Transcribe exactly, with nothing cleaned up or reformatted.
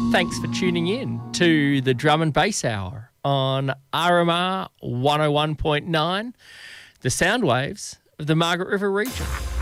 Thanks for tuning in to the Drum and Bass Hour on R M R one oh one point nine, the sound waves of the Margaret River region.